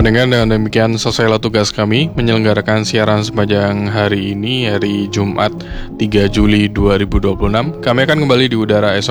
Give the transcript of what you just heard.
pendengar, dengan demikian selesailah tugas kami menyelenggarakan siaran sepanjang hari ini, hari Jumat 3 Juli 2026. Kami akan kembali di udara esok